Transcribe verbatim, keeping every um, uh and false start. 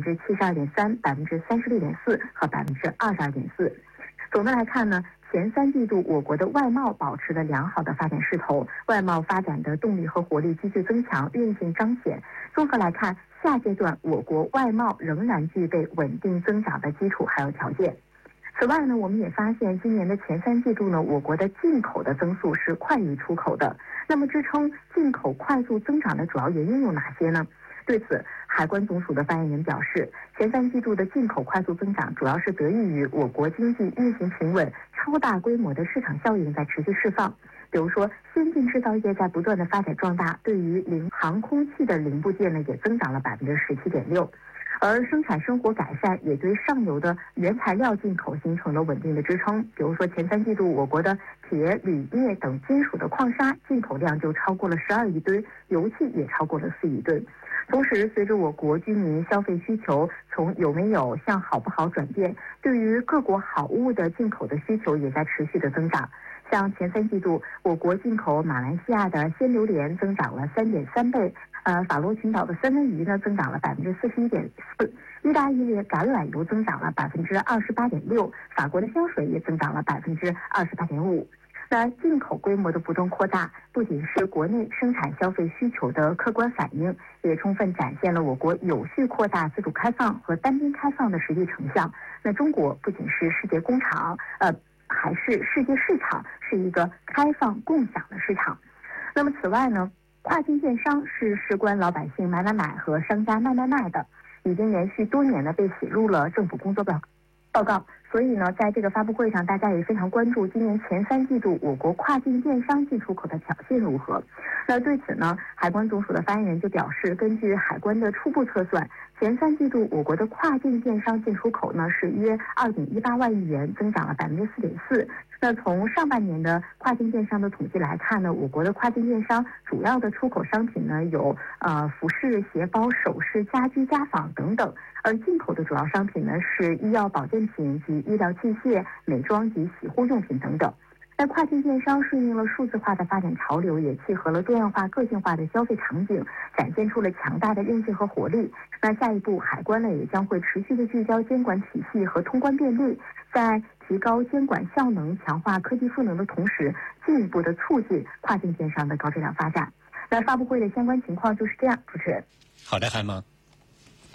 分之七十二点三、百分之三十六点四和百分之二十二点四。总的来看呢，前三季度我国的外贸保持了良好的发展势头，外贸发展的动力和活力继续增强，韧性彰显。综合来看，下阶段我国外贸仍然具备稳定增长的基础还有条件。此外呢，我们也发现今年的前三季度呢，我国的进口的增速是快于出口的。那么支撑进口快速增长的主要原因有哪些呢？对此，海关总署的发言人表示，前三季度的进口快速增长主要是得益于我国经济运行平稳，超大规模的市场效应在持续释放。比如说，先进制造业在不断的发展壮大，对于零航空器的零部件呢，也增长了百分之十七点六。而生产生活改善也对上游的原材料进口形成了稳定的支撑。比如说前三季度我国的铁、铝、镍等金属的矿砂进口量就超过了十二亿吨，油气也超过了四亿吨。同时，随着我国居民消费需求从有没有向好不好转变，对于各国好物的进口的需求也在持续的增长。像前三季度，我国进口马来西亚的鲜榴莲增长了三点三倍，呃，法罗群岛的三文鱼呢增长了百分之四十一点四，意大利的橄榄油增长了百分之二十八点六，法国的香水也增长了百分之二十八点五。那进口规模的不断扩大，不仅是国内生产消费需求的客观反应，也充分展现了我国有序扩大自主开放和单边开放的实际成效。那中国不仅是世界工厂，呃。还是世界市场，是一个开放共享的市场。那么此外呢，跨境电商是事关老百姓买买买和商家卖卖卖的，已经连续多年的被写入了政府工作报报告。所以呢，在这个发布会上，大家也非常关注今年前三季度我国跨境电商进出口的表现如何。那对此呢，海关总署的发言人就表示，根据海关的初步测算，前三季度我国的跨境电商进出口呢是约二点一八万亿元，增长了百分之四点四。那从上半年的跨境电商的统计来看呢，我国的跨境电商主要的出口商品呢有呃服饰、鞋包、首饰、家居、家纺等等，而进口的主要商品呢是医药保健品及医疗器械、美妆及洗护用品等等。在跨境电商顺应了数字化的发展潮流，也契合了多样化、个性化的消费场景，展现出了强大的韧性和活力。那下一步，海关呢也将会持续的聚焦监管体系和通关便利，在提高监管效能、强化科技赋能的同时，进一步的促进跨境电商的高质量发展。那发布会的相关情况就是这样，主持人。 好的，海萌。